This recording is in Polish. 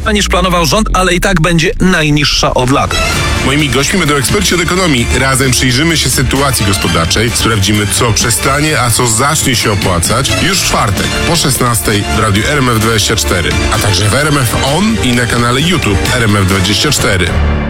niższa niż planował rząd, ale i tak będzie najniższa od lat. Moimi gośćmi będą eksperci od ekonomii. Razem przyjrzymy się sytuacji gospodarczej, sprawdzimy, co przestanie, a co zacznie się opłacać już w czwartek po 16 w radiu RMF24, a także w RMF On i na kanale YouTube RMF24.